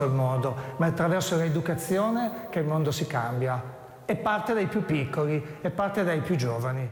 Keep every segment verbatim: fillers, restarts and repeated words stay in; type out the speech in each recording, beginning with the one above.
il mondo, ma è attraverso l'educazione che il mondo si cambia. E parte dai più piccoli, e parte dai più giovani.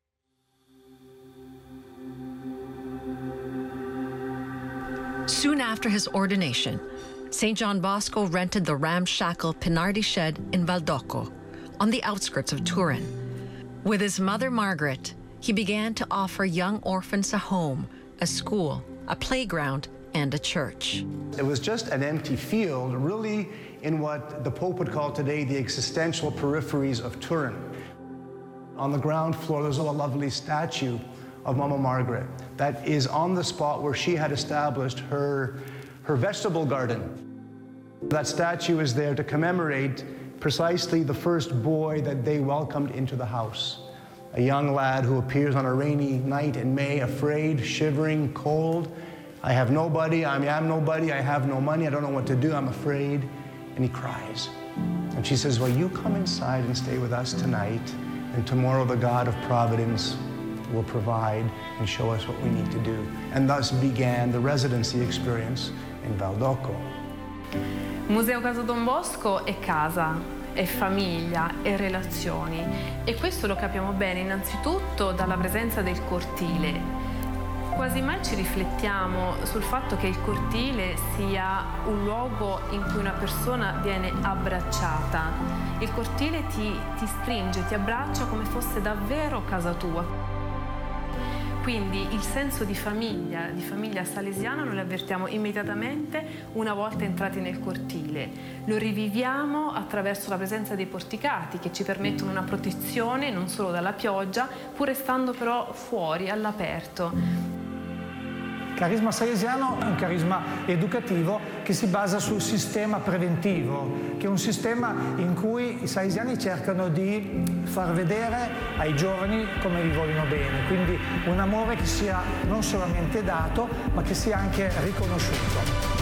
Soon after his ordination, Saint John Bosco rented the ramshackle Pinardi shed in Valdocco, on the outskirts of Turin. With his mother Margaret, he began to offer young orphans a home, a school, a playground, and a church. It was just an empty field, really in what the Pope would call today the existential peripheries of Turin. On the ground floor, there's a lovely statue of Mama Margaret that is on the spot where she had established her, her vegetable garden. That statue is there to commemorate precisely the first boy that they welcomed into the house. A young lad who appears on a rainy night in May, afraid, shivering, cold. I have nobody, I am nobody, I have no money, I don't know what to do, I'm afraid. And he cries. And she says, well, you come inside and stay with us tonight, and tomorrow the God of Providence will provide and show us what we need to do. And thus began the residency experience in Valdocco. Museo Casa Don Bosco è casa, è famiglia, è relazioni. E questo lo capiamo bene innanzitutto dalla presenza del cortile. Quasi mai ci riflettiamo sul fatto che il cortile sia un luogo in cui una persona viene abbracciata. Il cortile ti, ti stringe, ti abbraccia come fosse davvero casa tua. Quindi il senso di famiglia, di famiglia salesiana noi lo avvertiamo immediatamente una volta entrati nel cortile. Lo riviviamo attraverso la presenza dei porticati che ci permettono una protezione non solo dalla pioggia, pur restando però fuori, all'aperto. Il carisma salesiano è un carisma educativo che si basa sul sistema preventivo, che è un sistema in cui i salesiani cercano di far vedere ai giovani come vi vogliono bene, quindi un amore che sia non solamente dato, ma che sia anche riconosciuto.